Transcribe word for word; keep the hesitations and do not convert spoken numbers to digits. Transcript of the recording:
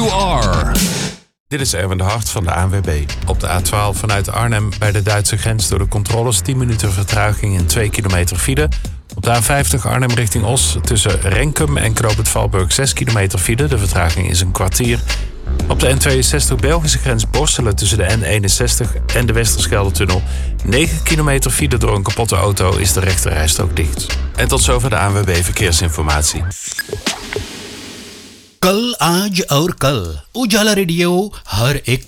you are. Dit is Erwin de Hart van de A N W B. Op de A twaalf vanuit Arnhem bij de Duitse grens door de controles tien minuten vertraging en twee kilometer file. Op de A vijftig Arnhem richting Os tussen Renkum en Knoop het Valburg zes kilometer file. De vertraging is een kwartier. Op de N tweeënzestig Belgische grens Borselen tussen de N eenenzestig en de Westerschelde-tunnel. negen kilometer file door een kapotte auto is de rechterrijstrook dicht. En tot zover de A N W B Verkeersinformatie. कल आज और कल उजाला रेडियो हर एक